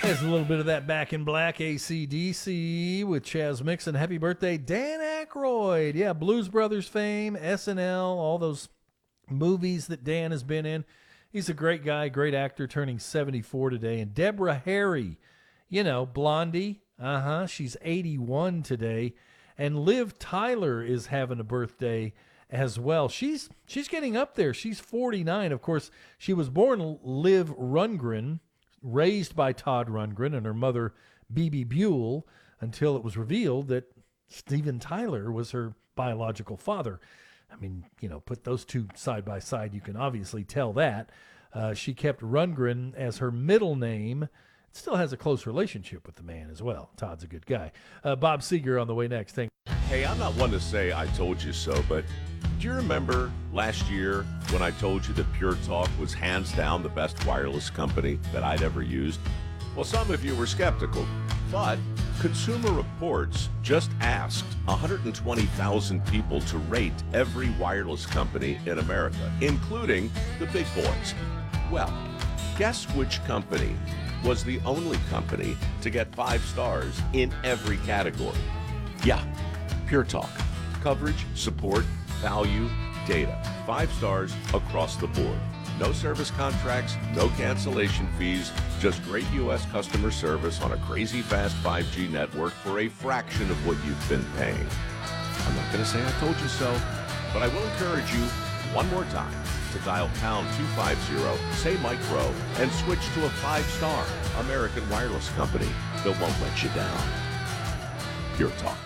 There's a little bit of that Back in Black, AC/DC with Chaz Mixon. Happy birthday, Dan Aykroyd. Yeah, Blues Brothers fame, SNL, all those movies that Dan has been in. He's a great guy, great actor, turning 74 today. And Deborah Harry, you know, Blondie. She's 81 today. And Liv Tyler is having a birthday as well. She's getting up there. She's 49. Of course, she was born Liv Rundgren, raised by Todd Rundgren and her mother, Bebe Buell, until it was revealed that Steven Tyler was her biological father. I mean, you know, put those two side by side, you can obviously tell that. She kept Rundgren as her middle name. Still has a close relationship with the man as well. Todd's a good guy. Bob Seger on the way next. Hey, I'm not one to say I told you so, but do you remember last year when I told you that Pure Talk was hands down the best wireless company that I'd ever used? Well, some of you were skeptical, but Consumer Reports just asked 120,000 people to rate every wireless company in America, including the big boys. Well, guess which company was the only company to get 5 stars in every category? Yeah, Pure Talk. Coverage, support, value, data. 5 stars across the board. No service contracts, no cancellation fees, just great U.S. customer service on a crazy fast 5G network for a fraction of what you've been paying. I'm not going to say I told you so, but I will encourage you one more time to dial pound 250, say Mike Rowe, and switch to a 5-star American wireless company that won't let you down. Pure Talk.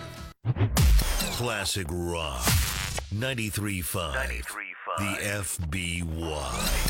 Classic Rock 93.5. The FBY.